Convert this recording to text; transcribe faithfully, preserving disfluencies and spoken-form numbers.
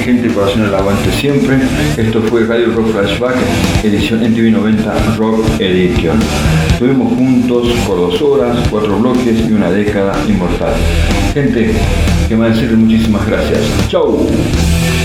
gente, por hacer el aguante siempre. Esto fue Radio Rock Flashback, edición M T V noventa Rock Edition. Estuvimos juntos por dos horas, cuatro bloques y una década inmortal. Gente, que me decirle muchísimas gracias. Chau.